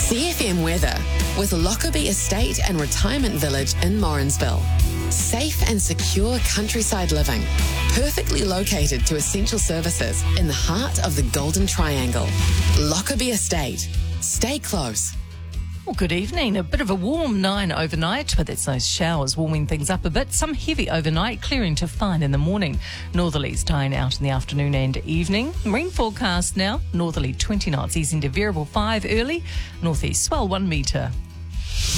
CFM weather with Lockerbie Estate and Retirement Village in Morrinsville. Safe and secure countryside living, perfectly located to essential services in the heart of the Golden Triangle. Lockerbie Estate. Stay close. Well, good evening. A bit of a warm 9 overnight, but it's those showers warming things up a bit. Some heavy overnight, clearing to fine in the morning. Northerlies dying out in the afternoon and evening. Marine forecast now. Northerly 20 knots, easing to variable 5 early. Northeast swell 1 metre.